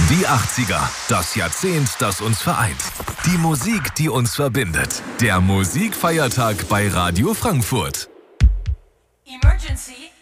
Die 80er, das Jahrzehnt, das uns vereint. Die Musik, die uns verbindet. Der Musikfeiertag bei Radio Frankfurt. Emergency.